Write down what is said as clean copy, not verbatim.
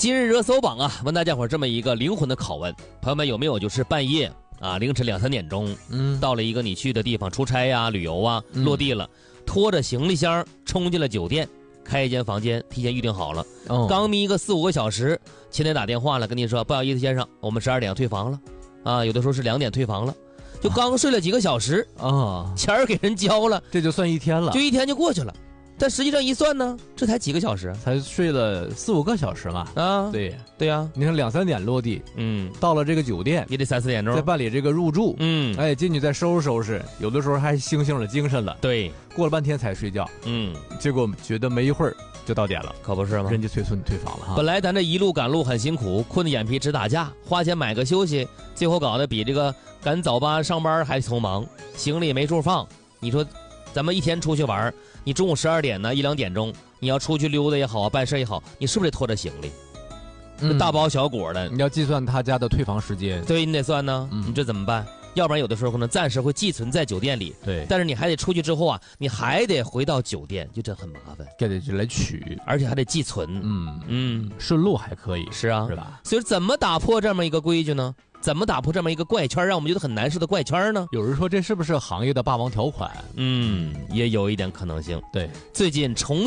今日热搜榜啊，问大家伙这么一个灵魂的拷问，朋友们有没有就是半夜啊凌晨2、3点钟，到了一个你去的地方出差呀、旅游啊，落地了，拖着行李箱冲进了酒店，开一间房间，提前预定好了，刚眯个4、5个小时，前台打电话了，跟你说不好意思先生，我们12点要退房了，啊，有的时候是2点退房了，就刚睡了几个小时啊，钱儿给人交了， 这就算一天了， 就一天就过去了。但实际上一算呢，这才几个小时， 才睡了4、5个小时嘛。啊，对呀， 你看2、3点落地，到了这个酒店也得3、4点钟， 再办理这个入住，哎，进去再收拾收拾，有的时候还醒了精神了。 对， 过了半天才睡觉，结果觉得没一会儿就到点了， 可不是吗？ 人家催促你退房了哈。 本来咱这一路赶路很辛苦，困得眼皮直打架，花钱买个休息，最后搞得比这个赶早班上班还匆忙，行李也没处放。你说，咱们一天出去玩，你中午12点呢1、2点钟，你要出去溜达也好啊，办事也好，你是不是得拖着行李？大包小裹的， 你要计算他家的退房时间， 对，你得算呢。你这怎么办？要不然有的时候可能暂时会寄存在酒店里， 对， 但是你还得出去之后啊，你还得回到酒店，就这很麻烦， 还得来取， 而且还得寄存， 顺路还可以， 是啊， 是吧？ 所以怎么打破这么一个规矩呢？怎么打破这么一个怪圈，让我们觉得很难受的怪圈呢？ 有人说这是不是行业的霸王条款？ 也有一点可能性。 对， 最近重